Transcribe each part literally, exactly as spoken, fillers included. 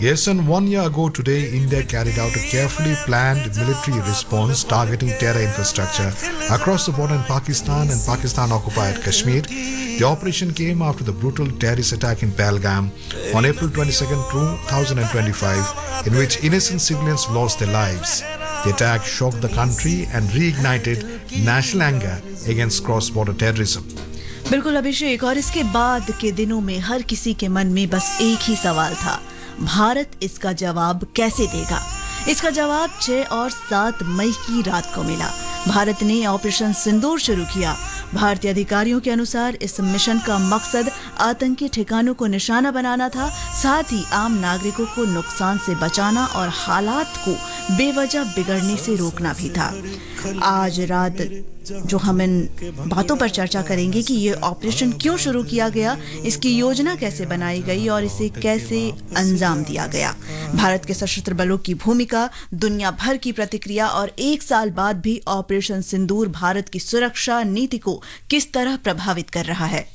Yes, and one year ago today, India carried out a carefully planned military response targeting terror infrastructure across the border in Pakistan and Pakistan-occupied Kashmir. The operation came after the brutal terrorist attack in Pahalgam on April twenty-second, twenty twenty-five, in which innocent civilians lost their lives. The attack shocked the country and reignited national anger against cross-border terrorism. बिल्कुल अभिषेक, और इसके बाद के दिनों में हर किसी के मन में बस एक ही सवाल था, भारत इसका जवाब कैसे देगा? इसका जवाब छह और सात मई की रात को मिला। भारत ने ऑपरेशन सिंदूर शुरू किया। भारतीय अधिकारियों के अनुसार इस मिशन का मकसद आतंकी ठिकानों को निशाना बनाना था, साथ ही आम नागरिकों को नुकसान से बचाना और हालात को बेवजह बिगड़ने से रोकना भी था। आज रात जो हम इन बातों पर चर्चा करेंगे कि ये ऑपरेशन क्यों शुरू किया गया, इसकी योजना कैसे बनाई गई और इसे कैसे अंजाम दिया गया, भारत के सशस्त्र बलों की भूमिका, दुनिया भर की प्रतिक्रिया और एक साल बाद भी ऑपरेशन सिंदूर भारत की सुरक्षा नीति को किस तरह प्रभावित कर रहा है।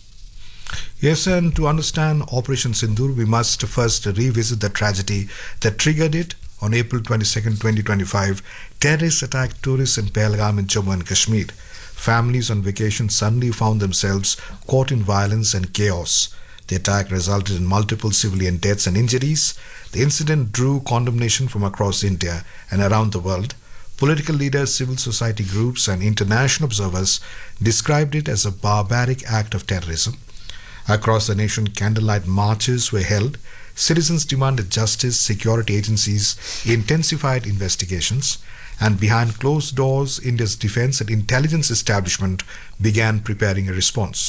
Yes, and to understand Operation Sindoor, we must first revisit the tragedy that triggered it. On April twenty-second, twenty twenty-five, terrorists attacked tourists in Pahalgam in Jammu and Kashmir. Families on vacation suddenly found themselves caught in violence and chaos. The attack resulted in multiple civilian deaths and injuries. The incident drew condemnation from across India and around the world. Political leaders, civil society groups, and international observers described it as a barbaric act of terrorism. Across the nation, candlelight marches were held. Citizens demanded justice, security agencies intensified investigations, and behind closed doors, India's defense and intelligence establishment began preparing a response.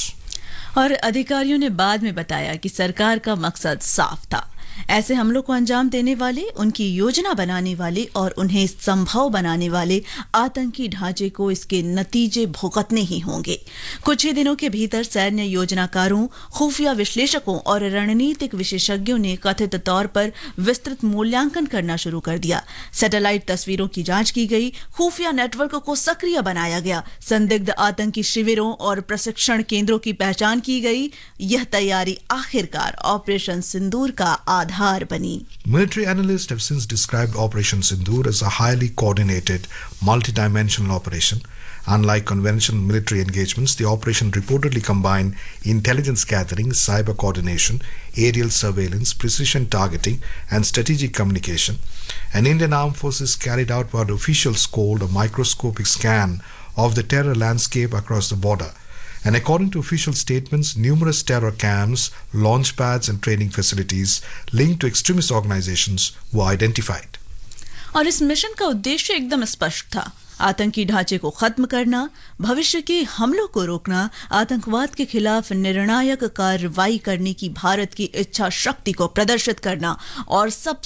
और अधिकारियों ने बाद में बताया कि सरकार का मकसद साफ था, ऐसे हमलों को अंजाम देने वाले, उनकी योजना बनाने वाले और उन्हें संभव बनाने वाले आतंकी ढांचे को इसके नतीजे भुगतने ही होंगे। कुछ ही दिनों के भीतर सैन्य योजनाकारों, खुफिया विश्लेषकों और रणनीतिक विशेषज्ञों ने कथित तौर पर विस्तृत मूल्यांकन करना शुरू कर दिया। सैटेलाइट तस्वीरों की जांच की गई, खुफिया नेटवर्क को सक्रिय बनाया गया, संदिग्ध आतंकी शिविरों और प्रशिक्षण केंद्रों की पहचान की गई। यह तैयारी आखिरकार ऑपरेशन सिंदूर का आधार बनी। Military analysts have since described Operation Sindoor as a highly coordinated, multidimensional operation. Unlike conventional military engagements, the operation reportedly combined intelligence gathering, cyber coordination, aerial surveillance, precision targeting, and strategic communication. And Indian Armed Forces carried out what officials called a microscopic scan of the terror landscape across the border. And according to official statements, numerous terror camps, launch pads and training facilities linked to extremist organizations were identified. और इस mission का उद्देश्य एकदम स्पष्ट था, आतंकी ढांचे को खत्म करना, भविष्य के हमलों को रोकना, आतंकवाद के खिलाफ निर्णायक कार्रवाई करने की भारत की इच्छा शक्ति को प्रदर्शित करना और सबसे